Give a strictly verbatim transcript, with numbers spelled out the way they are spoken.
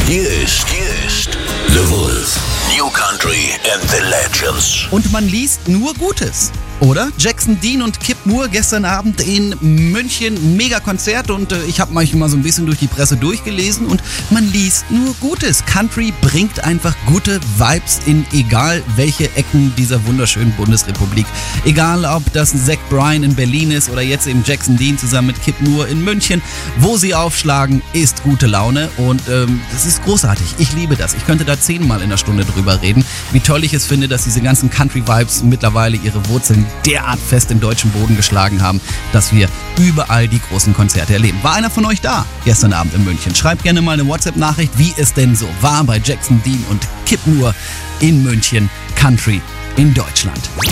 Hier ist, hier ist The Wolf. New Country and the Legends. Und man liest nur Gutes, oder? Jackson Dean und Kip Moore gestern Abend in München, Mega-Konzert, und äh, ich habe manchmal so ein bisschen durch die Presse durchgelesen und man liest nur Gutes. Country bringt einfach gute Vibes in egal welche Ecken dieser wunderschönen Bundesrepublik. Egal ob das Zach Bryan in Berlin ist oder jetzt eben Jackson Dean zusammen mit Kip Moore in München. Wo sie aufschlagen, ist gute Laune, und ähm, das ist großartig. Ich liebe das. Ich könnte da zehnmal in der Stunde drüber reden, wie toll ich es finde, dass diese ganzen Country-Vibes mittlerweile ihre Wurzeln derart fest im deutschen Boden geschlagen haben, dass wir überall die großen Konzerte erleben. War einer von euch da gestern Abend in München? Schreibt gerne mal eine WhatsApp-Nachricht, wie es denn so war bei Jackson Dean und Kip Moore in München, Country in Deutschland.